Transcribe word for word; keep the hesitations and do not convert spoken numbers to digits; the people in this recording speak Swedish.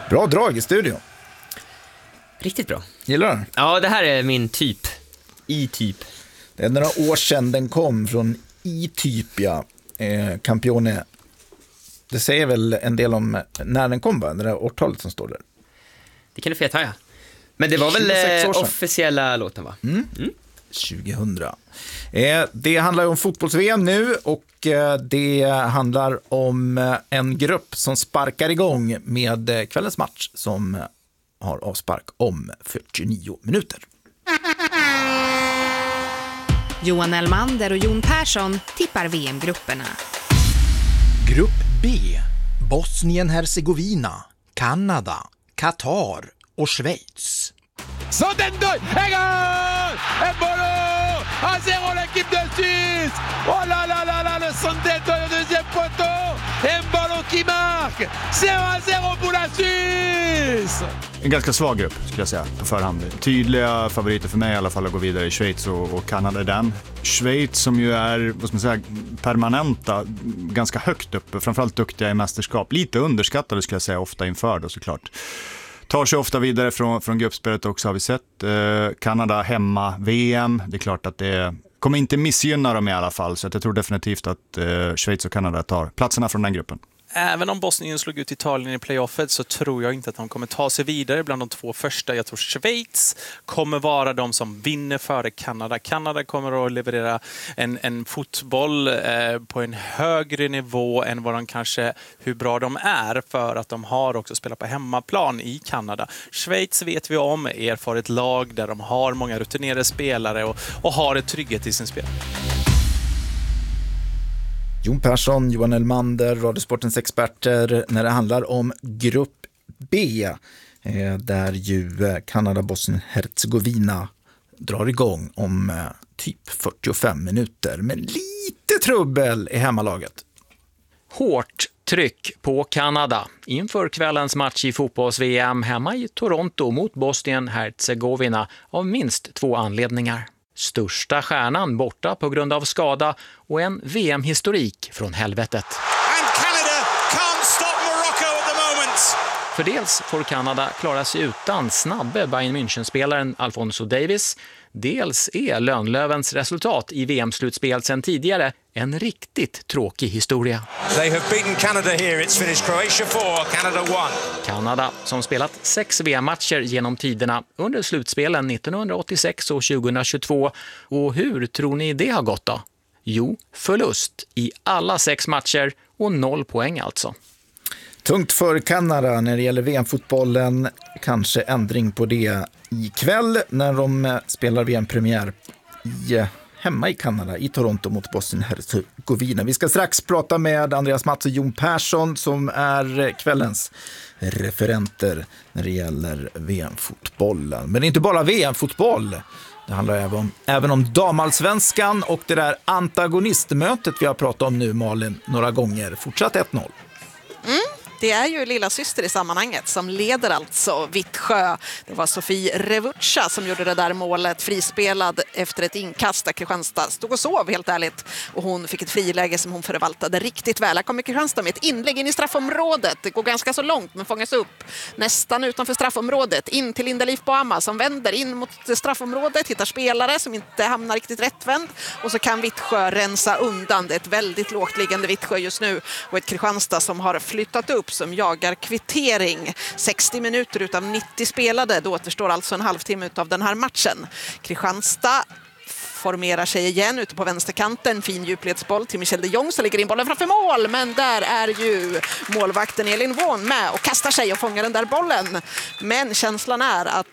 Bra drag i studion. Riktigt bra. Gillar du? Ja, det här är min typ. I-typ. Det är några år sedan den kom från I-typ, ja. Eh, Campione. Det säger väl en del om när den kom, va? Det där årtalet som står där. Det kan du feta, ja. Men det var väl eh, officiella låten, va? Mm. Mm. tjugohundra. Eh, det handlar om fotbolls-V M nu och eh, det handlar om eh, en grupp som sparkar igång med eh, kvällens match som eh, har avspark om fyrtionio minuter. Johan Elmander och Jon Persson tippar V M-grupperna. Grupp B. Bosnien-Herzegovina, Kanada, Qatar och Schweiz. Sotendoy, en gol! En bolo! A zéro l'équipe de Suisse! Oh là là là là, le Sotendoy au deuxième poteau! En ballon qui marque! zéro à zéro pour la Suisse! En ganska svag grupp skulle jag säga på förhand. Tydliga favoriter för mig i alla fall att gå vidare i Schweiz och, och Kanada den. Schweiz som ju är, vad ska man säga, permanenta, ganska högt uppe, framförallt duktiga i mästerskap. Lite underskattade skulle jag säga ofta inför då såklart. Tar sig ofta vidare från, från gruppspelet också har vi sett. Eh, Kanada hemma, V M. Det är klart att det kommer inte missgynna dem i alla fall. Så att jag tror definitivt att eh, Schweiz och Kanada tar platserna från den gruppen. Även om Bosnien slog ut Italien i playoffet så tror jag inte att de kommer ta sig vidare bland de två första. Jag tror Schweiz kommer vara de som vinner före Kanada. Kanada kommer att leverera en, en fotboll eh, på en högre nivå än vad de kanske, hur bra de är, för att de har också spelat på hemmaplan i Kanada. Schweiz vet vi om, erfaret lag där de har många rutinerade spelare och, och har ett trygghet i sin spel. Jon Persson, Johan Elmander, Radiosportens experter när det handlar om grupp B eh, där ju eh, Kanada, Bosnien, Herzegovina drar igång om eh, typ fyrtiofem minuter med lite trubbel i hemmalaget. Hårt tryck på Kanada inför kvällens match i fotbolls-V M hemma i Toronto mot Bosnien-Herzegovina av minst två anledningar. Största stjärnan borta på grund av skada och en V M-historik från helvetet. And Canada can't stop Morocco at the moment. För dels får Kanada klara sig utan snabbe Bayern München-spelaren Alphonso Davies. Dels är Lönlövens resultat i V M-slutspel sedan tidigare en riktigt tråkig historia. They have beaten Canada here. It's finished Croatia four, Canada one. Kanada som spelat sex V M-matcher genom tiderna under slutspelen nittonhundraåttiosex och tjugohundratjugotvå. Och hur tror ni det har gått då? Jo, förlust i alla sex matcher och noll poäng alltså. Tungt för Kanada när det gäller V M-fotbollen. Kanske ändring på det ikväll när de spelar V M-premiär i, hemma i Kanada, i Toronto mot Bosnien-Herzegovina. Vi ska strax prata med Andreas Mats och Jon Persson som är kvällens referenter när det gäller V M-fotbollen. Men det är inte bara V M-fotboll. Det handlar även om, även om damallsvenskan och det där antagonistmötet vi har pratat om nu, Malin, några gånger. Fortsatt ett noll. Mm. Det är ju lilla syster i sammanhanget som leder alltså Vittsjö. Det var Sofie Revuccia som gjorde det där målet, frispelad efter ett inkast där Kristianstad stod och sov helt ärligt. Och hon fick ett friläge som hon förvaltade riktigt väl. Här kommer Kristianstad med ett inlägg in i straffområdet. Det går ganska så långt men fångas upp nästan utanför straffområdet. In till Linda Leif Boama som vänder in mot straffområdet, hittar spelare som inte hamnar riktigt rättvänd. Och så kan Vittsjö rensa undan. Det är ett väldigt lågt liggande Vittsjö just nu och ett Kristianstad som har flyttat upp som jagar kvittering. sextio minuter utav nittio spelade. Då återstår alltså en halvtimme utav den här matchen. Kristianstad formerar sig igen ute på vänsterkanten. Fin djupledsboll till Michel de Jong som lägger in bollen framför mål. Men där är ju målvakten Elin Wån med och kastar sig och fångar den där bollen. Men känslan är att